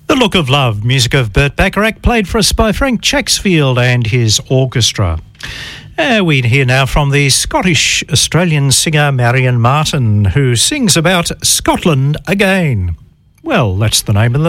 The Look of Love, music of Burt Bacharach, played for us by Frank Chacksfield and his orchestra. We hear now from the Scottish-Australian singer Marion Martin, who sings about Scotland again. Well, that's the name of the